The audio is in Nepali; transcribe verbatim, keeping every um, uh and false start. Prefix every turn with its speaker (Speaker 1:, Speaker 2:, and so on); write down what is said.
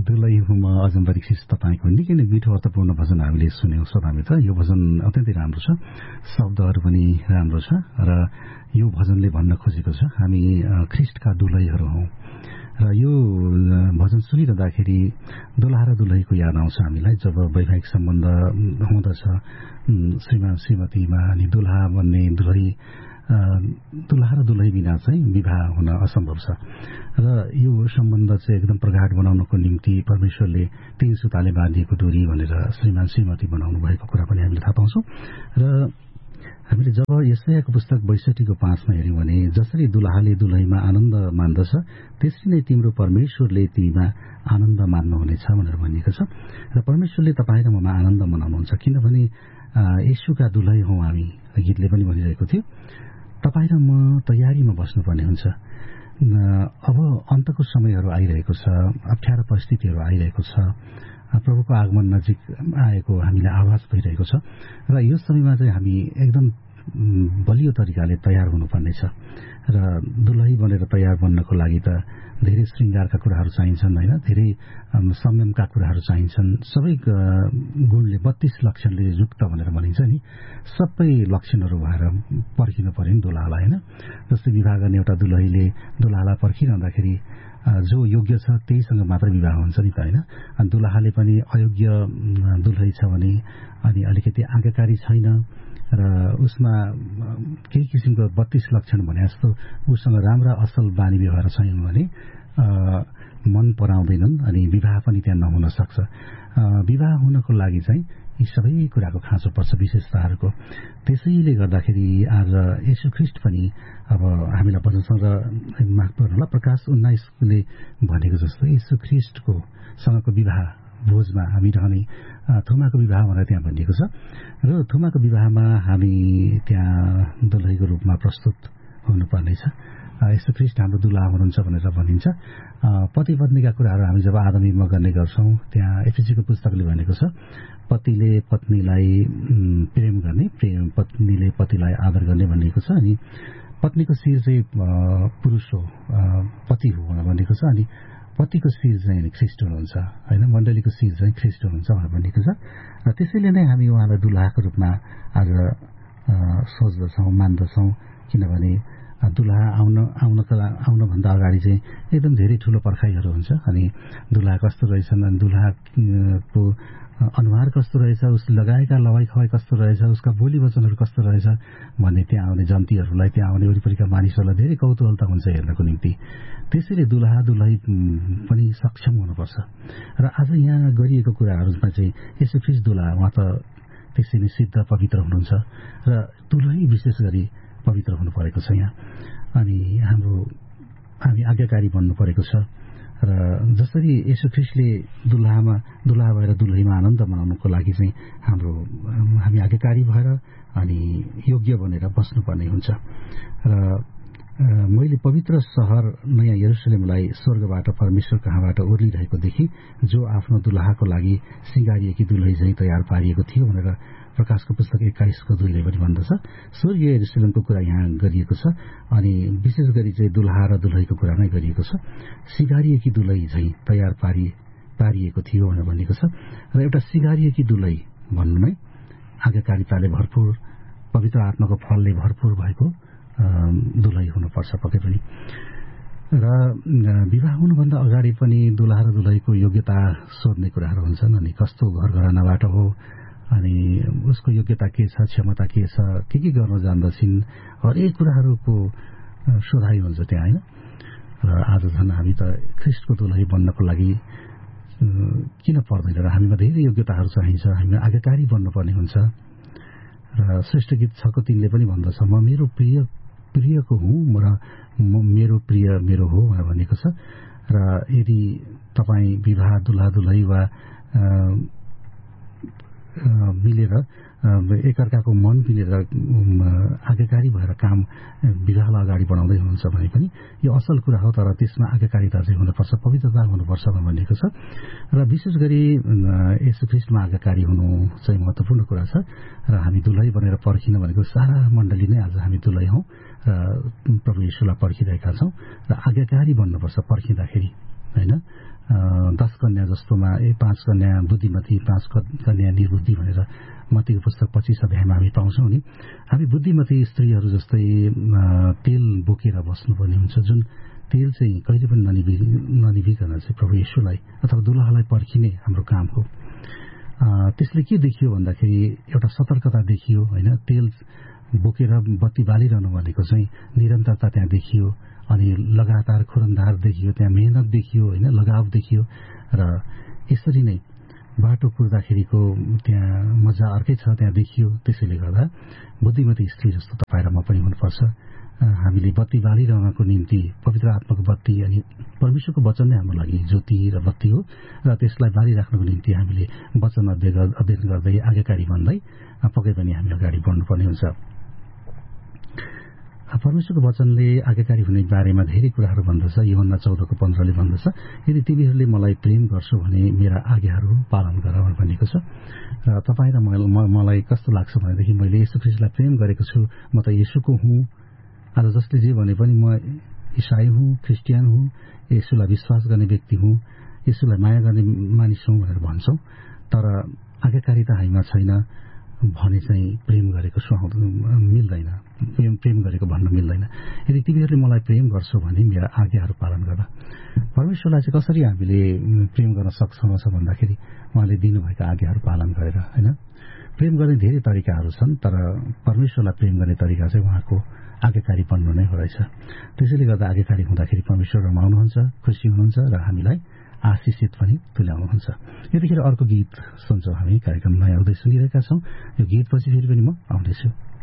Speaker 1: दुलै हुम अजम्बरी ख्रिस्ट तपाईँको निकै नै मिठो अर्थपूर्ण भजन हामीले सुन्यौं श्रोतामित्र। यो भजन अत्यन्तै राम्रो छ, शब्दहरू पनि राम्रो छ र यो भजनले भन्न खोजेको छ हामी ख्रिस्टका दुलैहरू हौं। र यो भजन सुनिरहँदाखेरि दुलहा र दुलहीको याद आउँछ हामीलाई। जब वैवाहिक सम्बन्ध हुँदछ श्रीमान श्रीमतीमा अनि दुलहा भन्ने दुलही दुलहा र दुलही बिना चाहिँ विवाह हुन असम्भव छ र यो सम्बन्ध चाहिँ एकदम प्रगाढ बनाउनको निम्ति परमेश्वरले तीन सुताले बाँधिएको डोरी भनेर श्रीमान श्रीमती बनाउनु भएको कुरा पनि हामीले थाहा पाउँछौं। र हामीले जब यशायाको पुस्तक बैसठीको पाँचमा हेर्यौं भने जसरी दुलहाले दुलहीमा आनन्द मान्दछ त्यसरी नै तिम्रो परमेश्वरले तिमीमा आनन्द मान्नुहुनेछ भनेर भनिएको छ। र परमेश्वरले तपाईँ र ममा आनन्द मनाउनुहुन्छ किनभने येशूका दुलही हौं हामी। गीतले पनि भनिरहेको थियो तपाईँ र म तयारीमा बस्नुपर्ने हुन्छ। अब अन्तको समयहरू आइरहेको छ, अप्ठ्यारो परिस्थितिहरू आइरहेको छ, प्रभुको आगमन नजिक आएको हामीलाई आभास भइरहेको छ र यो समयमा चाहिँ हामी एकदम बलियो तरिकाले तयार हुनुपर्ने छ। र दुलही बनेर तयार बन्नको लागि त धेरै श्रृंगारका कुराहरू चाहिन्छन् हैन, धेरै संयमका कुराहरू चाहिन्छन्। सबै गुणले बत्तीस लक्षणले युक्त भनेर भनिन्छ नि, सबै लक्षणहरू भएर पर्खिनु पर्यो नि दुलहालाई हैन। जस्तै विवाह गर्ने एउटा दुलहीले दुलहालाई पर्खिरहँदाखेरि जो योग्य छ त्यहीसँग मात्र विवाह हुन्छ नि त हैन। अनि दुलहाले पनि अयोग्य दुलही छ भने अनि अलिकति आज्ञाकारी छैन र उसमा केही किसिमको बत्तीस लक्षण भने जस्तो उसँग राम्रा असल बानी व्यवहार छैन भने मन पराउँदैनन् अनि विवाह पनि त्यहाँ नहुन सक्छ। विवाह हुनको लागि चाहिँ यी सबै कुराको खाँचो पर्छ विशेषताहरूको। त्यसैले गर्दाखेरि आज येशू ख्रिस्ट पनि अब हामीलाई वचनसँग माफ गर्नुहोला प्रकाश उन्नाइसले भनेको जस्तो येशू ख्रिस्टको सँगको विवाह भोजमा हामी रहने थुमाको विवाह भनेर त्यहाँ भनिएको छ र थुमाको विवाहमा हामी त्यहाँ दुलहीको रूपमा प्रस्तुत हुनुपर्नेछ। येशू ख्रिस्ट हाम्रो दुलहा हुनुहुन्छ भनेर भनिन्छ। पति पत्नीका कुराहरू हामी जब आदमीमा गर्ने गर्छौं त्यहाँ एफिसीको पुस्तकले भनेको छ पतिले पत्नीलाई प्रेम गर्ने, प्रेम पत्नीले पतिलाई आदर गर्ने भनिएको छ। अनि पत्नीको शिर चाहिँ पुरुष हो, पति हो भनेर भनिएको छ। अनि पतिको शिर चाहिँ ख्रिस्ट हुनुहुन्छ हैन, मण्डलीको शिर चाहिँ ख्रिस्ट हुनुहुन्छ भनेर भनिएको छ। र त्यसैले नै हामी उहाँलाई दुलहाको रूपमा आज सोच्दछौं मान्दछौं किनभने दुलहा आउन आउनका आउनभन्दा अगाडि चाहिँ एकदम धेरै ठूलो पर्खाइहरू हुन्छ। अनि दुलहा कस्तो रहेछन्, अनि दुलहाको अनुहार कस्तो रहेछ, उसले लगाएका लवाई खवाई कस्तो रहेछ, उसका बोली वचनहरू कस्तो रहेछ भन्ने त्यहाँ आउने जन्तीहरूलाई, त्यहाँ आउने वरिपरिका मानिसहरूलाई धेरै कौतूहलता हुन्छ हेर्नको निम्ति। त्यसैले दुलहा दुलही पनि सक्षम हुनुपर्छ। र आज यहाँ गरिएको कुराहरूमा चाहिँ यसो ख्रिस्ट दुलहा उहाँ त त्यसै नै सिद्ध पवित्र हुनुहुन्छ र दुलही विशेष गरी पवित्र हुनु परेको छ यहाँ। अनि हाम्रो हामी आज्ञाकारी बन्नु परेको छ र जसरी येशू ख्रिस्टले दुलहामा दुलहा भएर दुलहीमा आनन्द मनाउनुको लागि चाहिँ हाम्रो हामी आज्ञाकारी भएर अनि योग्य बनेर बस्नुपर्ने हुन्छ। र मैले पवित्र शहर नयाँ यरुशलेमलाई स्वर्गबाट परमेश्वर कहाँबाट ओर्लिरहेको देखि जो आफ्नो दुलहाको लागि सिंगारिएकी दुलही चाहिँ तयार पारिएको थियो भनेर प्रकाशको पुस्तक एक्काइसको दुईले पनि भन्दछ। स्वर्गीय यरुशलेमको कुरा यहाँ गरिएको छ अनि विशेष गरी चाहिँ दुलहा र दुलहीको कुरा नै गरिएको छ। सिंगारिएकी दुलही चाहिँ तयार पारि पारिएको थियो भनेर भनिएको छ। र एउटा सिंगारिएकी दुलही भन्नु नै आज्ञाकारिताले भरपूर पवित्र आत्माको फलले भरपूर भएको दुलही हुनुपर्छ पक्कै पनि। र विवाह हुनुभन्दा अगाडि पनि दुलहा र दुलहीको योग्यता सोध्ने कुराहरू हुन्छन्। अनि कस्तो घर घरानाबाट हो, अनि उसको योग्यता के छ, क्षमता के छ, के के गर्न जान्दछिन्, हरेक कुराहरूको सोधाइ हुन्छ त्यहाँ हैन। र आज झन् हामी त ख्रिस्टको दुलही बन्नको लागि किन पर्दैन र हामीमा धेरै योग्यताहरू चाहिन्छ, हामी आज्ञाकारी बन्नुपर्ने हुन्छ। र श्रेष्ठ गीत छको तीनले पनि भन्दछ म मेरो प्रिय प्रियको हुँ र मेरो प्रिय मेरो हो भनेर भनेको छ। र यदि तपाईँ विवाह दुलहा दुलही वा मिलेर एकअर्काको मन मिलेर आज्ञाकारी भएर काम विवाहलाई अगाडि बढाउँदै हुनुहुन्छ भने पनि यो असल कुरा हो। तर त्यसमा आज्ञाकारिता चाहिँ हुनुपर्छ, पवित्रता हुनुपर्छ भनिएको छ। र विशेष गरी येशू ख्रिस्टमा आज्ञाकारी हुनु चाहिँ महत्त्वपूर्ण कुरा छ। र हामी दुलही बनेर पर्खिन भनेको सारा मण्डली नै आज हामी दुलही हौं र प्रभु येशूलाई पर्खिरहेका छौं र आज्ञाकारी बन्नुपर्छ पर्खिँदाखेरि हैन। दस कन्या जस्तोमा ए पाँच कन्या बुद्धिमती पाँच कन्या निर्बुद्धि भनेर मत्तीको पुस्तक पच्चीस अध्यायमा हामी पाउँछौँ नि हामी बुद्धिमती स्त्रीहरू जस्तै तेल बोकेर बस्नुपर्ने हुन्छ जुन तेल चाहिँ कहिले पनि ननिभि ननिभिकन चाहिँ प्रभु येशूलाई अथवा दुलहालाई पर्खिने हाम्रो काम हो। त्यसले के देखियो भन्दाखेरि एउटा सतर्कता देखियो होइन। तेल बोकेर बत्ती बालिरहनु भनेको चाहिँ निरन्तरता त्यहाँ देखियो अनि लगातार खुरन्दार देखियो, त्यहाँ मेहनत देखियो होइन, लगाव देखियो र यसरी नै बाटो पुर्दाखेरिको त्यहाँ मजा अर्कै छ त्यहाँ देखियो। त्यसैले गर्दा बुद्धिमती स्त्री जस्तो तपाईँ र म पनि हुनुपर्छ। हामीले बत्ती बालिरहनको निम्ति पवित्र आत्माको बत्ती अनि परमेश्वरको वचन नै हाम्रो लागि ज्योति र बत्ती हो र त्यसलाई बालिराख्नको निम्ति हामीले वचन अध्ययन गर्दै आज्ञाकारी भन्दै पक्कै पनि हामी अगाडि बढ्नुपर्ने हुन्छ। परमेश्वरको वचनले आज्ञाकारी हुने बारेमा धेरै कुराहरू भन्दछ। यूहन्ना चौधको पन्ध्रले भन्दछ, यदि तिमीहरूले मलाई प्रेम गर्छौ भने मेरा आज्ञाहरू पालन गर भनेको छ। र तपाईँ र मलाई कस्तो लाग्छ भनेदेखि मैले येशू ख्रीष्टलाई प्रेम गरेको छु, म त येशूको हुँ। आज जसले जे भने पनि म इसाई हुँ, क्रिस्चियन हुँ, येशूलाई विश्वास गर्ने व्यक्ति हुँ, येशूलाई माया गर्ने मानिस हुँ भनेर भन्छौँ। तर आज्ञाकारिता हामीमा छैन भने चाहिँ प्रेम गरेको सुहाउँदो मिल्दैन, प्रेम प्रेम गरेको भन्न मिल्दैन। यदि तिमीहरूले मलाई प्रेम गर्छौ भने मेरा आज्ञाहरू पालन गर। परमेश्वरलाई चाहिँ कसरी हामीले प्रेम गर्न सक्छौँ भन्दाखेरि उहाँले दिनुभएका आज्ञाहरू पालन गरेर होइन। प्रेम गर्ने धेरै तरिकाहरू छन् तर परमेश्वरलाई प्रेम गर्ने तरिका चाहिँ उहाँको आज्ञाकारी बन्नु नै हो रहेछ। त्यसैले गर्दा आज्ञाकारी हुँदाखेरि परमेश्वर रमाउनुहुन्छ, खुसी हुनुहुन्छ र हामीलाई आशिषित पनि तुल्याउनुहुन्छ। यतिखेर अर्को गीत सुन्छौँ हामी। कार्यक्रम नयाँ उदय सुनिरहेका छौँ। यो गीतपछि फेरि पनि म आउँदैछु।